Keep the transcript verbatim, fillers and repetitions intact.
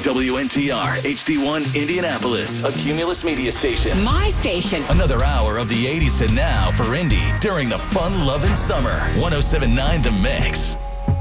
W N T R, H D one, Indianapolis, a Cumulus media station. My station. Another hour of the eighties to now for Indy during the fun-loving summer. one oh seven point nine The Mix.